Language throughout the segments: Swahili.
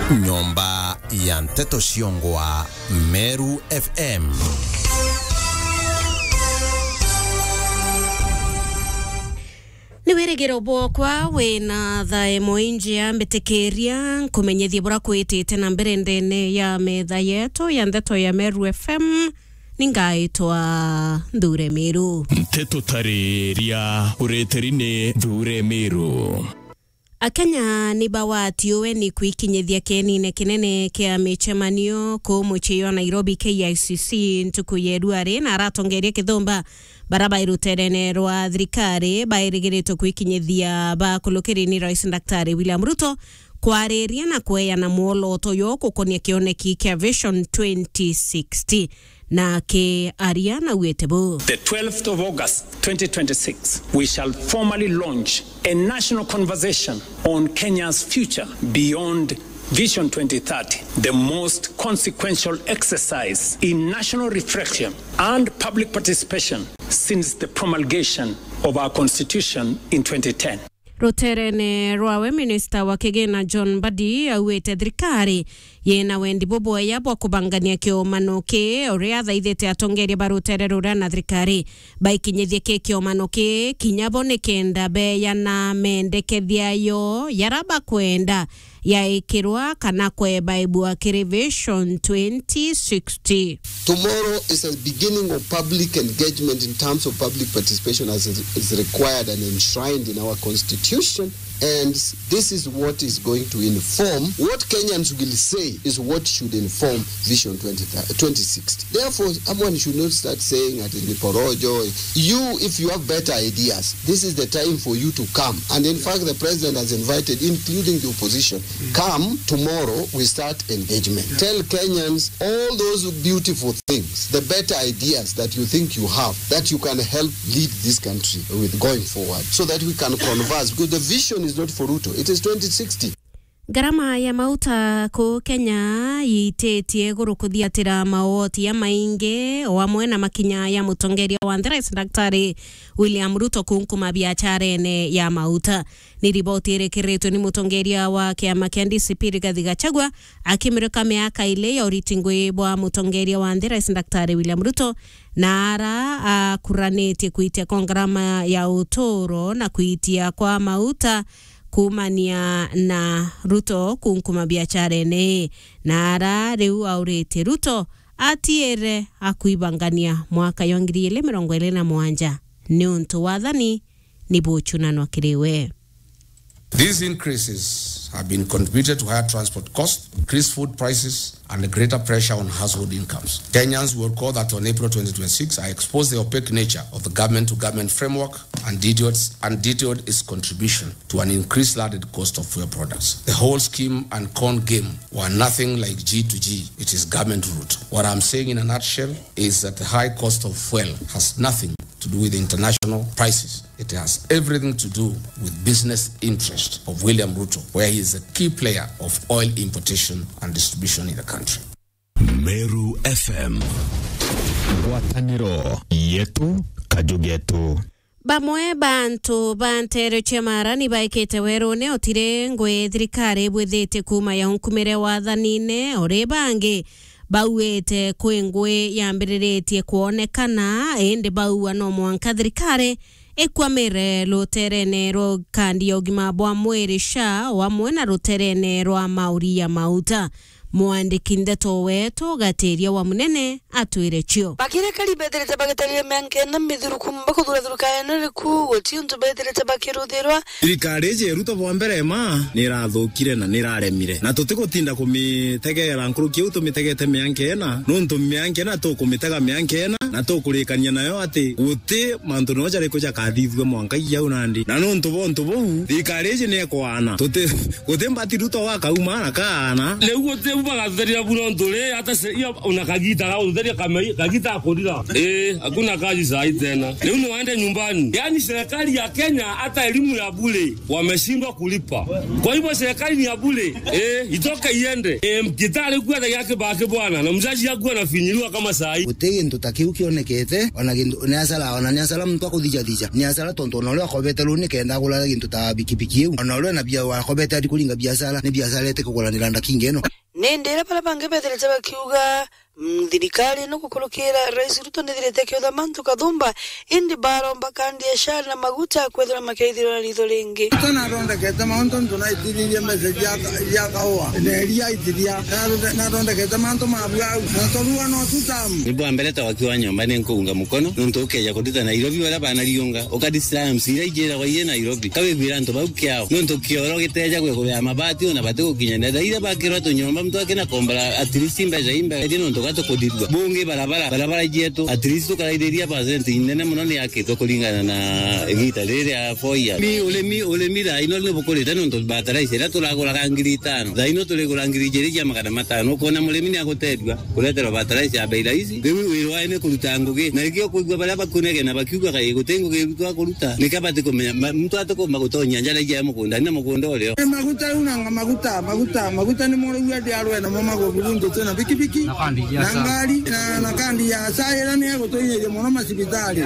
Nyomba ya Nteto Shiongwa, Meru FM. Niweregero bokwa wena thae moinjia mbetekeria kumenyethia bora kwitite na mbere ndene ya metha yetu ya Nteto ya Meru FM ningaitwa Ndure Meru. Nteto tareria ureterine Ndure Meru. Akenya ni bawatio ni kwikinyethia kenine kinene kia michemanio ko mucheyo Nairobi KICC ntuku yeduare na aratongeria kithomba baraba iruterene rwa thirikari bairigiritwo kwikinyethia ba kulukiri Rais Daktari William Ruto kwareria na kweana muoloto yo kukonia kioneki kia Vision 2060 na ke Ariana Wetebo. The 12th of August 2026, we shall formally launch a national conversation on Kenya's future beyond Vision 2030, the most consequential exercise in national reflection and public participation since the promulgation of our constitution in 2010. Roterene rwawe Minister wa Kigena John Mbadi awete thirikari yena wendi bobo ya bwa kubangania kiomanoke oria thaithete atongeria barutere rura na thirikari baikinyethie kiomanoke kinyabonekenda be yana mendekethia yo yaraba kwenda yaikirwa kana kweba ibua Vision 2060. Tomorrow is a beginning of public engagement in terms of public participation as is required and enshrined in our constitution. And this is what is going to inform what Kenyans will say is what should inform Vision 2060. Therefore, someone should not start saying at Niporojo, if you have better ideas, this is the time for you to come. And in fact, the president has invited, including the opposition, come tomorrow, we start engagement. Tell Kenyans all those beautiful things, the better ideas that you think you have, that you can help lead this country with going forward, so that we can converse. Because the vision is not for Ruto, it is 2060. Garama ya mauta ko Kenya yitetie gurukuthiatira maoti ya mainge wamwe na makinya ya mutongeria wa Rais Daktari William Ruto kunkuma biacharene ya mauta. Ni riboti irekeretwo ni mutongeria wa kiama kia DCP Rigathi Gachagua akimirika miaka ile ya uritingwe bwa mutongeria wa Rais Daktari William Ruto na ara kuranete kuitia kwa garama ya utoro na kuitia kwa mauta kumania na Ruto kunkuma biacharene na ara reu aurete Ruto atiere akuibangania mwaka yongiri 2027 ni untu wathani ni buchunano kiriwe. These increases have been contributed to higher transport costs, increased food prices, and a greater pressure on household incomes. Kenyans will recall that on April 2026, I exposed the opaque nature of the government-to-government framework and detailed its contribution to an increased landed cost of fuel products. The whole scheme and con game were nothing like G to G. It is government route. What I'm saying in a nutshell is that the high cost of fuel has nothing to do with international prices. It has everything to do with business interest of William Ruto, where he is a key player of oil importation and distribution in the country. Meru FM. Guataniro yetu kajugetu. Bamwe bantu bantere chemara ni baikete werone otire ngwe thirikari bwethete kuma ya hunkumire wathanine ore bange bauete kwengwe yambiriretie kuonekana ende baua no mwanka thirikari ekwamire ruterene ro kandi ogima bwa mwiri sha wamwe na ruterene rwa mauri ya mauta mwandiki Ndeto wetu gateria wa munene atwire chio bakire kali beterete bageteria menke na midhuru kumba kudura durukaena riku goti untu beterete bakirutherwa thirikari je Ruto bwa mbere ma ni rathukire na ni raremire na tutigutinda kumitegera nkuru kiu tumitegete menke na nuntu menke na tukumitega menke na tukurikania nayo ati guti mantu no jare kuja kathithwe mwanka yau nandi na nuntu bo thirikari je ne kwana tuti guti mbati Ruto wa kauma na kana leu guti Ruba gatuteria burontole hata unakagita au uteria kagita akodira. Hakuna kazi saa hii tena. Leo unaenda nyumbani. Yaani serikali ya Kenya hata elimu ya bure wameshindwa kulipa. Kwa hivyo serikali ni ya bure. Itoke iende. Mkitali kwa yake bake bwana na mzazi yako anafinyiliwa kama saa hii. Utege ntutaki ukionekete wanagindu niasala mtu akudija niasala tontono lwa kobetelo kenda kula gintu ta bikibiki ona lwa na bia wa kobeta ndi kulinga biasala ni biasala ete kugula nilanda kingeno nendera pala pange beteleza bakiuga thirikari no kukolokera Rais Ruto ndirete kyo mantu kadumba indi baromba kandi yashara na maguta kwethera makeithiro na litho lingi tana ronda keta maunto ntona itiriria message ya kawa neria itiria na ronda keta manto mabwa na torua no tutam nibo ambeleta wakiwa nyumbani nkuunga mukono nontoke ya kodita Nairobi wala bana liunga okadislam sira ijera kwa ye Nairobi kawe biranto baukiao nontokioro giteja kwe ya mabati ona bateko kinyana daira bakira to nyomba mtu akina kombara at least imba dino gato kodidwa bunge barabara yetu at least kalaideria percent inene muno ni yake to kulingana na gita rere ya foya ole mi da ino no bokoleta no batara isera to lagola kangiri 5 da ino to legola ngiri jeri ya makana matano kona mulemi ni akotedwa kuletera batara ya beira hizi dewi wiro ene kulutanguge na ikio kuigwa bala bakunege na bakiugwa kai gutengo ke twa kuluta nikabate ko mtu atako magotonya njala ya mukunda na mukondo ole maguta unanga maguta ni moro ya diarwe na mama go bulungu tena bikibiki Nangali na kandi ya saira ni yako toine mono masibitali.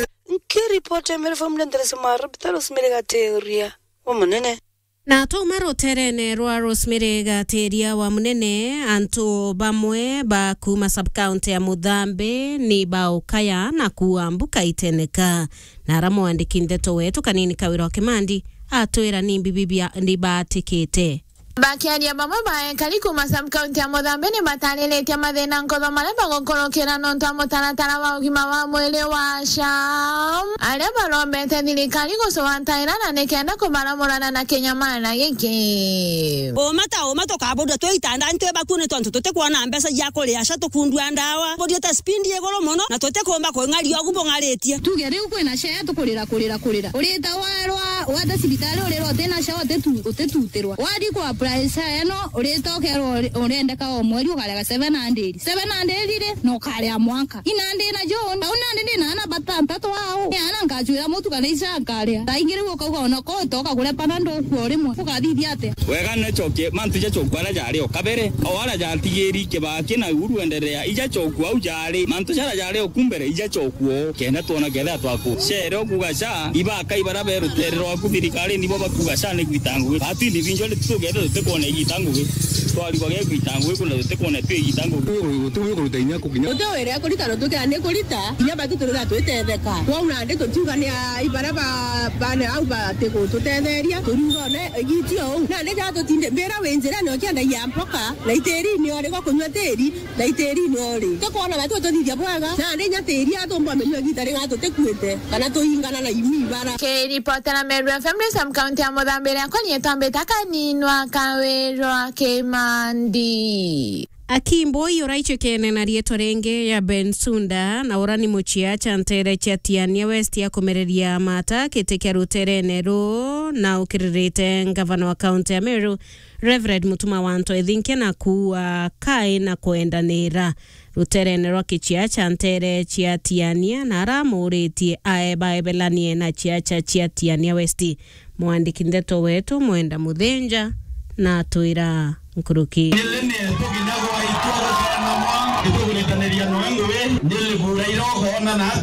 Nkiripoti mrefu mlendeleza marabita Rosemary Gateria wa munene. Na to maroterene rwa Rosemary Gateria wa munene antu bamwe ba kuma sub-county ya Muthambe ni baukaya na kuambuka iteneka. Na ramo andiki ndeto wetu kanini Kawira Kimandi atwira ni bibibia ndi batikite. Bakiaria bamwe baekali kuma sub-county ya Muthambe ni bataleletia mathina nkotho maria bagokorokera nontu amutaratara wa ugima wa mwili wa SHA aria barombete thirikari gucowantaira na nikenda kumaramurana na kinyamana giki omata kabuda twitanda ntwe bakune tontu tutekuona mbesa ya kuria SHA tukundua ndawa bodieta spindi egoro muno na tutekomba ko ngari ogumbo ngaritie tugere ukwena SHA tukurira urita warwa wada sibitali urero tena SHA utetuterwa wadi kwa price eno uritokero urendeka o mweri ukarega 700 ire no kare amwanka inande na John unande na batanta to wao yana ngajura mutu kana isa kare taingire ukauga no ko toka kule panando kuorimwe ukathithia ate wega ne choke mantu je chokwara jari o kabere awara jatigeri ke baki na uru endelea ija chokwa ujari mantu jara jari o kumbere ija chokwo kenda tona getha twako shere okugasha iba kai barabero terero akuthirikari nibo bakugasha ne kwitangu ati individual tugere tekone yitangu twali kwa kwitangu kuna tekone twe yitangu tuwe kurutainya kukinya utawere akorita no tukane kurita inya batu turura twetetheka twauna ndi tutuga ni ibaraba bane au bateko tutetheria turugone igitio na ne jato tinde bera wenjera no kyanda ya mpoka na iteri ni ore kwa kunywa teri na iteri ni ore tukona batu tuthithia bwaga na ne nya teri atomba menyo gitare ngato tekuete kana tuhingana na imi bara ke report na Meru FM sub-county ya Muthambe kwa nyetambe takaninwa Kawira Kimandi Akimbo yoraicho kene na rieto renge ya Bensunda na urani muchia chantere cha Tiania West ya komereria mata kiteke ruterene ro na ukiririte ngavana wa county ya Meru Reverend Mutuma Wanto edhinke na kuwa kai na kuenda nera ruterene ro kichia chantere cha Tiania na ramuriti aeba ebelanie na chiacha cha Tiania West mwandiki ndeto wetu mwenda mudhenja na tuira nkuruki nilene tukinyago aitwa sana mwa ndio kuletanĩria no ngwe nilikuura iroho na